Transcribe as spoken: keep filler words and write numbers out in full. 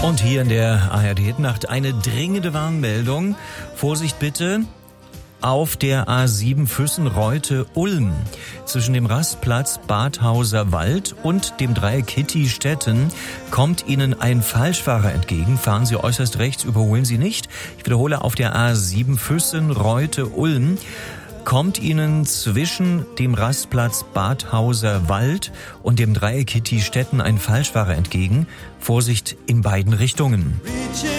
Und hier in der A R D-Hitnacht eine dringende Warnmeldung. Vorsicht bitte. Auf der A sieben Füssen-Reute-Ulm zwischen dem Rastplatz Badhauser Wald und dem Dreieck Hitti-Stetten kommt Ihnen ein Falschfahrer entgegen. Fahren Sie äußerst rechts, überholen Sie nicht. Ich wiederhole, auf der A sieben Füssen-Reute-Ulm kommt Ihnen zwischen dem Rastplatz Badhauser Wald und dem Dreieck Hitti-Stetten ein Falschfahrer entgegen. Vorsicht in beiden Richtungen.